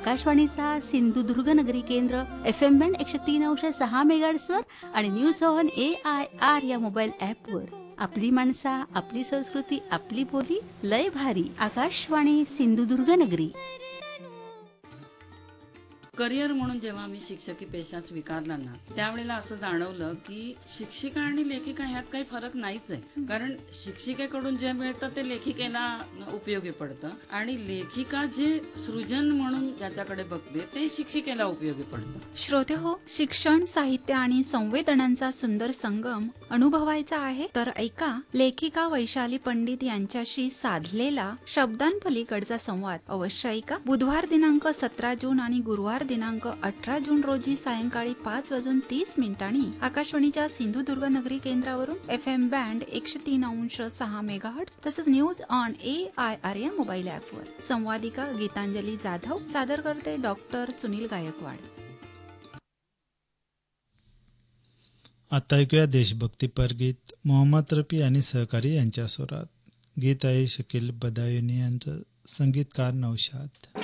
आकाशवाणीचा सिंधुदुर्ग नगरी केंद्र FM बँड 103.6 मेगाहर्ट्झवर आणि न्यूज ऑन AIR या मोबाईल ॲपवर. आपली माणसा, आपली संस्कृती, आपली बोली, लय भारी. आकाशवाणी सिंधुदुर्ग नगरी. करिअर म्हणून जेव्हा मी शिक्षकी पेशा स्वीकारला ना, त्यावेळेला असं जाणवलं की शिक्षिका आणि लेखिका ह्यात काही फरक नाहीच आहे. कारण शिक्षिकेकडून जे मिळतं ते लेखिकेला उपयोगी पडतं आणि लेखिका जे सृजन म्हणून ज्याच्याकडे बघते ते शिक्षिकेला उपयोगी पडतं. श्रोते हो, शिक्षण, साहित्य आणि संवेदनांचा सुंदर संगम अनुभवायचा आहे तर ऐका लेखिका वैशाली पंडित यांच्याशी साधलेला शब्दांपलीकडचा संवाद. अवश्य ऐका. बुधवार दिनांक 17 जून आणि गुरुवार दिनांक 18 जून रोजी सायंकाळी 5:30 आकाशवाणीच्या सिंधुदुर्ग नगरी केंद्रावरून FM बँड 103.6 मेगाहर्ट्झ तसंच न्यूज ऑन AIR या मोबाईल ॲपवर. संवादिका गीतांजली जाधव, सादर करते डॉक्टर सुनील गायकवाड. आता ऐकूया देशभक्तीपर गीत मोहम्मद रफी आणि सहकारी यांच्या स्वरात. गीत आहे शकील बदायुनी यांचं, संगीतकार नौशाद.